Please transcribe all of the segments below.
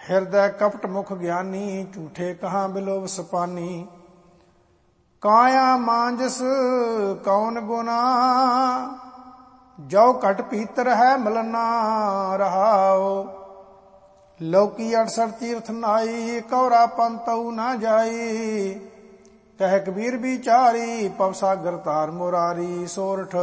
ਹਿਰਦੈ ਕਪਟ ਮੁਖ ਗਿਆਨੀ, ਝੂਠੇ ਕਹਾਂ ਬਿਲੋਵ ਸਪਾਨੀ। ਕਾਇਆ ਮਾਂਜਸ ਕੌਣ ਗੁਨਾ, ਜੋ ਘਟ ਭੀਤਰ ਹੈ ਮਲਨਾ ਰਹਾਓ। ਲੋਕੀ 68 ਤੀਰਥ ਨਾਈ, ਕੌਰਾ ਪੰਤਉ ਨਾ ਜਾਈ। ਕਹਿ ਕਬੀਰ ਵਿਚਾਰੀ, ਪਵ ਸਾਗਰ ਤਾਰ ਮੁਰਾਰੀ। ਸੋਰਠ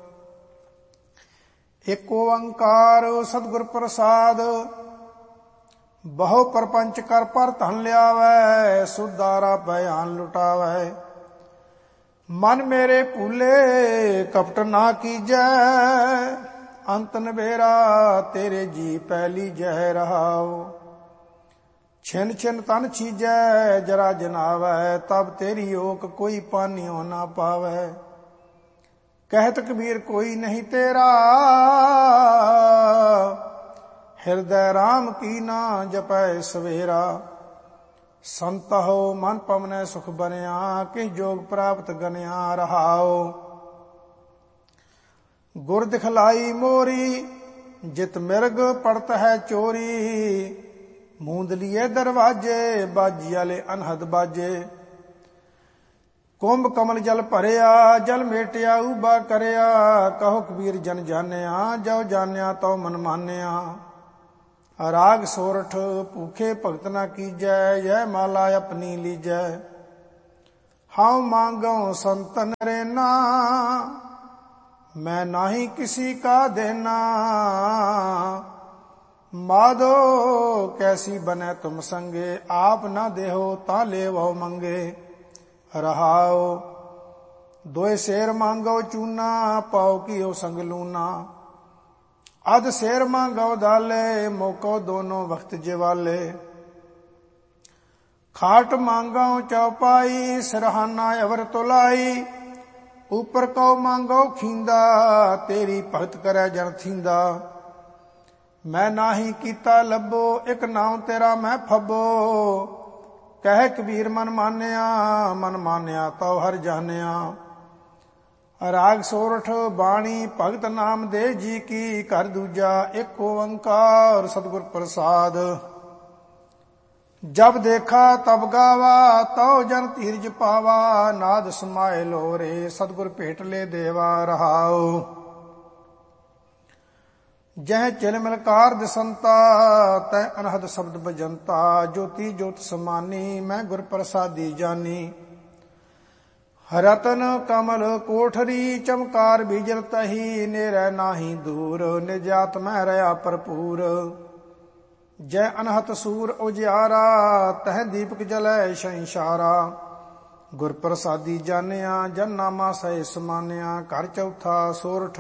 ਏਕ ਓੰਕਾਰ ਸਤਿਗੁਰ ਪ੍ਰਸਾਦ, ਬਹੁ ਪਰਪੰਚ ਕਰ ਪਰ ਧਨ ਲਿਆਵੈ। ਸੁਦਾਰਾ ਭਿਆਨ ਲੁਟਾਵੈ, ਮਨ ਮੇਰੇ ਭੂਲੇ ਕਪਟ ਨਾ ਕੀਜੈ। ਅੰਤ ਨਬੇਰਾ ਤੇਰੇ ਜੀ ਪਹਿਲੀ ਜੈ ਰਹਾਉ। ਛਿਨ ਛਿਨ ਤਨ ਛੀਜੈ, ਜਰਾ ਜਨਾਵੈ। ਤਬ ਤੇਰੀ ਓਕ ਕੋਈ ਪਾਨਿਓ ਨਾ ਪਾਵੈ। ਕਹਿਤ ਕਬੀਰ ਕੋਈ ਨਹੀਂ ਤੇਰਾ, ਹਿਰਦੈ ਰਾਮ ਕੀ ਨਾ ਜਪੈ ਸਵੇਰਾ। ਸੰਤਹੁ ਮਨ ਪਵਨੈ ਸੁਖ ਬਨਿਆ, ਕਿਸ ਜੋਗ ਪ੍ਰਾਪਤ ਗਨਿਆ ਰਹਾਉ। ਗੁਰ ਦਿਖਲਾਈ ਮੋਰੀ, ਜਿਤ ਮਿਰਗ ਪੜਤ ਹੈ ਚੋਰੀ। ਮੂੰਦਲੀਏ ਦਰਵਾਜੇ, ਬਾਜੀ ਵਾਲੇ ਅਨਹਦ ਬਾਜੇ। ਕੁੰਭ ਕਮਲ ਜਲ ਭਰਿਆ, ਜਲ ਮੇਟਿਆ ਉਬਾ ਕਰਿਆ। ਕਹੋ ਕਬੀਰ ਜਨ ਜਾਣਿਆ, ਜੋ ਜਾਣਿਆ ਤਉ ਮਨ ਮਾਨਿਆ। ਰਾਗ ਸੋਰਠ ਭੂਖੇ ਭਗਤ ਨਾ ਕੀਜੈ, ਜੈ ਮਾਲਾ ਆਪਣੀ ਲੀਜੈ। ਹਾਉ ਮੰਗਉ ਸੰਤਨ ਰੇਨਾ, ਮੈਂ ਨਾਹੀ ਕਿਸੀ ਕਾ ਦੇਨਾ। ਮਾਧੋ ਕੈਸੀ ਬਨੈ ਤੁਮ ਸੰਗੇ, ਆਪ ਨਾ ਦੇਹੋ ਤਾਂ ਲੇਵੋ ਮੰਗੇ ਰਹਾਉ। ਦੋਏ ਸ਼ੇਰ ਮੰਗੋ ਚੂਨਾ, ਪਾਉ ਕੀਓ ਸੰਗ ਲੂਨਾ। ਅਧ ਸ਼ੇਰ ਮੰਗੋ ਦਾਲੇ, ਮੋਕੋ ਦੋਨੋਂ ਵਕਤ ਜਿਵਾਲੇ। ਖਾਟ ਮੰਗੋ ਚੌਪਾਈ, ਸਿਰਹਾਨਾ ਅਵਰ ਤੁਲਾਈ। ਉਪਰ ਕਉ ਮੰਗੋ ਖੀਂਦਾ, ਤੇਰੀ ਭਗਤ ਕਰੈ ਜਨ ਥੀਂਦਾ। ਮੈਂ ਨਾਹੀ ਕੀਤਾ ਲੱਭੋ, ਇਕ ਨਾਉ ਤੇਰਾ ਮੈਂ ਫੱਬੋ। ਕਹਿ ਕਬੀਰ ਮਨ ਮਾਨਿਆ, ਮਨ ਮਾਨਿਆ ਤਉ ਹਰ ਜਾਣਿਆ। ਰਾਗ ਸੋਰਠ ਬਾਣੀ ਭਗਤ ਨਾਮ ਦੇ ਜੀ ਕੀ, ਘਰ ਦੂਜਾ ਏਕ ਓੰਕਾਰ ਸਤਿਗੁਰ ਪ੍ਰਸਾਦ। ਜਬ ਦੇਖਾ ਤਬ ਗਾਵਾ, ਤਉ ਜਨ ਧੀਰਜ ਪਾਵਾ। ਨਾਦ ਸਮਾਏ ਲੋਰੇ, ਸਤਿਗੁਰ ਭੇਟ ਲੈ ਦੇਵਾ ਰਹਾਉ। ਜਹ ਚਿਲ ਮਿਲਕਾਰ ਦਿਸੰਤਾ, ਤੈ ਅਨਹਦ ਸ਼ਬਦ ਬਜੰਤਾ। ਜੋਤੀ ਜੋਤ ਸਮਾਨੀ, ਮੈਂ ਗੁਰ ਪ੍ਰਸਾਦੀ ਜਾਨੀ। ਰਤਨ ਕਮਲ ਕੋਠਰੀ, ਚਮਕਾਰ ਬੀਜਲ ਤਹੀ। ਨੇਰੈ ਨਾਹੀ ਦੂਰ, ਨਿਜਾਤ ਮੈਂ ਰਹਾ ਭਰਪੂਰ। ਜੈ ਅਨਹਤ ਸੂਰ ਉਜਿਆਰਾ, ਤਹ ਦੀਪਕ ਜਲੈ ਸੰਸਾਰਾ। ਗੁਰ ਪ੍ਰਸਾਦੀ ਜਾਣਿਆ, ਜਨ ਨਾਮਾ ਸਹਿ ਸਮਾਨਿਆ। ਘਰ ਚੌਥਾ ਸੋਰਠ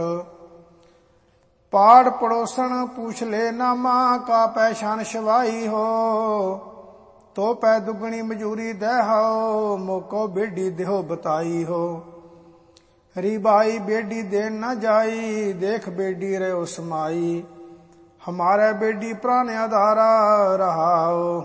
ਪਾੜ ਪੜੋਸਣ ਪੂਛ ਲੈ ਨਾਮਾ। ਕਾ ਪੈਸ਼ਾਨ ਸ਼ਵਾਈ ਹੋ, ਤੋ ਪੈ ਦੁਗਣੀ ਮਜੂਰੀ ਦਹਿਓ। ਮੋਕੋ ਬੇਡੀ ਦੇਹੋ ਬਤਾਈ ਹੋ, ਰੀਬਾਈ ਬੇਡੀ ਦੇਣ ਨਾ ਜਾਈ। ਦੇਖ ਬੇਡੀ ਰਹਿਓ ਸਮਾਈ, ਹਮਾਰੇ ਬੇਡੀ ਪ੍ਰਾਨ ਆਧਾਰਾ ਰਹਾਓ।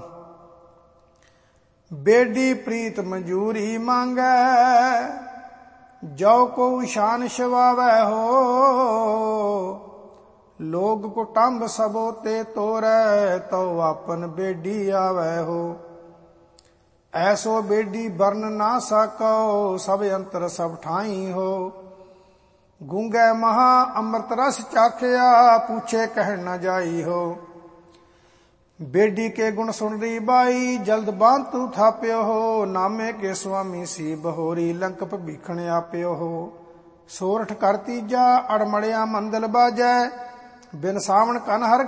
ਬੇਡੀ ਪ੍ਰੀਤ ਮਜੂਰੀ ਮੰਗੈ, ਜੋ ਕੋ ਸ਼ਾਨ ਸ਼ਵਾਵੈ ਹੋ। ਲੋਗ ਕੁਟੰਬ ਸਭੋ ਤੇ ਤੋਰੈ, ਤਉ ਆਪਨ ਬੇਡੀ ਆਵੈ ਹੋ। ਐਸੋ ਬੇਡੀ ਬਰਨ ਨਾ ਸਕੋ, ਸਭ ਅੰਤਰ ਸਭ ਠਾਈ ਹੋ। ਗੂੰਗੇ ਮਹਾ ਅੰਮ੍ਰਿਤ ਰਸ ਚਾਖਿਆ, ਪੂਛੇ ਕਹਿਣ ਨਾ ਜਾਈ ਹੋ। ਬੇਡੀ ਕੇ ਗੁਣ ਸੁਣ ਰੀ ਬਾਈ, ਜਲਦ ਬਾਂਤੂ ਥਾਪਿਓ ਹੋ। ਨਾਮੇ ਕੇ ਸੁਆਮੀ ਸੀ ਬਹੋਰੀ, ਲੰਕ ਭੀਖਣ ਆਪਿਓ ਹੋ। ਸੋਰਠ ਕਰ ਤੀਜਾ ਅੜਮੜਿਆ ਮੰਦਲ ਬਾਜੈ, ਬਿਨ ਸਾਵਣ ਕਨ ਹਰ